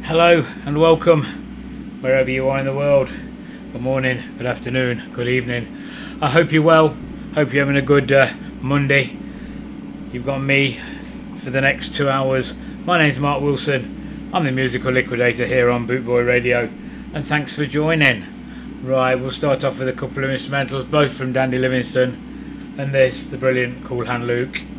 Hello and welcome wherever you are in the world. Good morning, good afternoon, good evening. I hope you're well. Hope you're having a good Monday. You've got me for the next 2 hours. My name's Mark Wilson. I'm the musical liquidator here on Bootboy Radio, and thanks for joining. Right, we'll start off with a couple of instrumentals, both from Dandy Livingstone, and this, the brilliant Cool Hand Luke.